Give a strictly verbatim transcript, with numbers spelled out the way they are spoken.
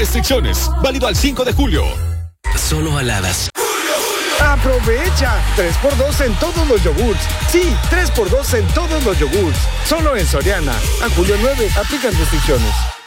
Restricciones, válido al cinco de julio. Solo baladas. ¡Aprovecha! tres por dos en todos los yogurts. Sí, tres por dos en todos los yogurts. Solo en Soriana. A julio nueve, aplican restricciones.